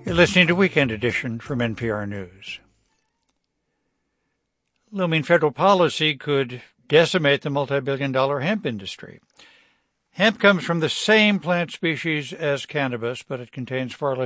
You're listening to Weekend Edition from NPR News. Looming federal policy could decimate the multi-billion-dollar hemp industry. Hemp comes from the same plant species as cannabis, but it contains far less